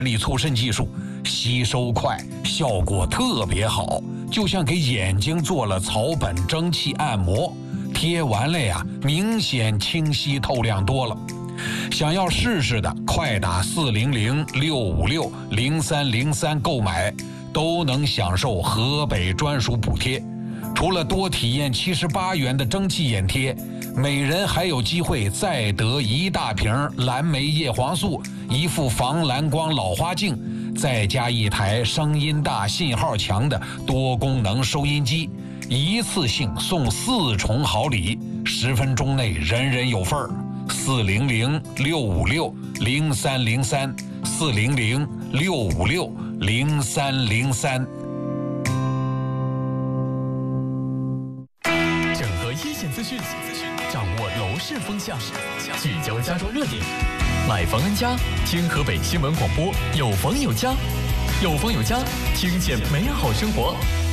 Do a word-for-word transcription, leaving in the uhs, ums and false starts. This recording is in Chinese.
力促渗技术，吸收快，效果特别好，就像给眼睛做了草本蒸汽按摩，贴完了呀，明显清晰透亮多了。想要试试的，快打四零零六五六零三零三购买，都能享受河北专属补贴。除了多体验七十八元的蒸汽眼贴，每人还有机会再得一大瓶蓝莓叶黄素，一副防蓝光老花镜，再加一台声音大、信号强的多功能收音机，一次性送四重好礼，十分钟内人人有份儿。四零零六五六零三零三，四零零六五六零三零三。 整合一线资讯，掌握楼市风向，聚焦家装热点，买房安家，听河北新闻广播，有房有家，有房有家，听见美好生活。